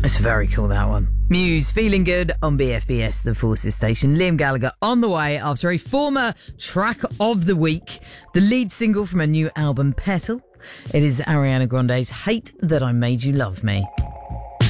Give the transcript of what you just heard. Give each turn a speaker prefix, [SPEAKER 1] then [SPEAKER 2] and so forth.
[SPEAKER 1] It's very cool, that one. Muse, Feeling Good on BFBS, the Forces Station. Liam Gallagher on the way after a former track of the week, the lead single from a new album, Petal. It is Ariana Grande's Hate That I Made You Love Me.